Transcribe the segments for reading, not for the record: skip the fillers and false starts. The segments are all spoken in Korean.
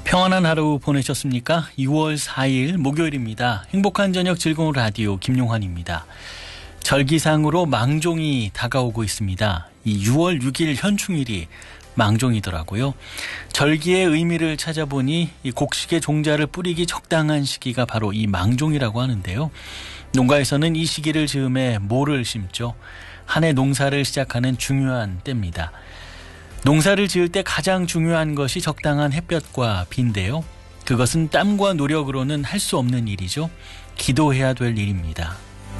평안한 하루 보내셨습니까? 6월 4일 목요일입니다. 행복한 저녁 즐거운 라디오 김용환입니다. 절기상으로 망종이 다가오고 있습니다. 이 6월 6일 현충일이 망종이더라고요. 절기의 의미를 찾아보니 이 곡식의 종자를 뿌리기 적당한 시기가 바로 이 망종이라고 하는데요. 농가에서는 이 시기를 즈음해 모를 심죠. 한 해 농사를 시작하는 중요한 때입니다. 농사를 지을 때 가장 중요한 것이 적당한 햇볕과 비인데요. 그것은 땀과 노력으로는 할 수 없는 일이죠. 기도해야 될 일입니다.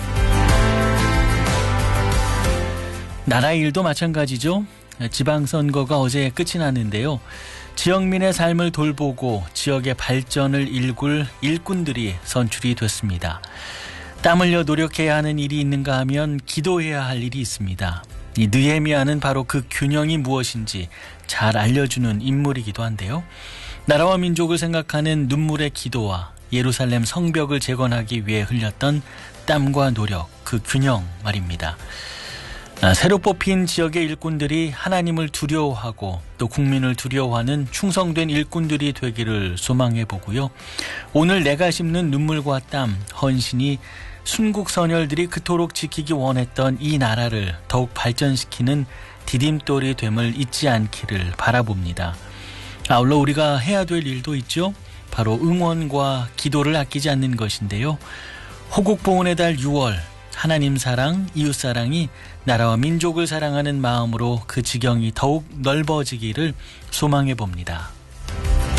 나라 일도 마찬가지죠. 지방선거가 어제 끝이 났는데요. 지역민의 삶을 돌보고 지역의 발전을 일굴 일꾼들이 선출이 됐습니다. 땀 흘려 노력해야 하는 일이 있는가 하면 기도해야 할 일이 있습니다. 이 느헤미야는 바로 그 균형이 무엇인지 잘 알려주는 인물이기도 한데요. 나라와 민족을 생각하는 눈물의 기도와 예루살렘 성벽을 재건하기 위해 흘렸던 땀과 노력, 그 균형 말입니다. 새로 뽑힌 지역의 일꾼들이 하나님을 두려워하고 또 국민을 두려워하는 충성된 일꾼들이 되기를 소망해 보고요. 오늘 내가 심는 눈물과 땀, 헌신이 순국 선열들이 그토록 지키기 원했던 이 나라를 더욱 발전시키는 디딤돌이 됨을 잊지 않기를 바라봅니다. 아울러 우리가 해야 될 일도 있죠. 바로 응원과 기도를 아끼지 않는 것인데요. 호국보훈의 달 6월, 하나님 사랑, 이웃 사랑이 나라와 민족을 사랑하는 마음으로 그 지경이 더욱 넓어지기를 소망해 봅니다.